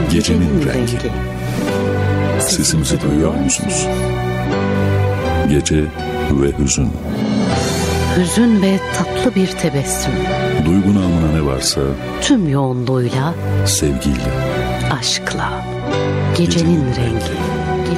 Gecenin rengi. Sesimizi duyuyor musunuz? Gece ve hüzün. Hüzün ve tatlı bir tebessüm. Duygu namına ne varsa Tüm yoğunluğuyla, sevgiyle, aşkla. Gecenin rengi.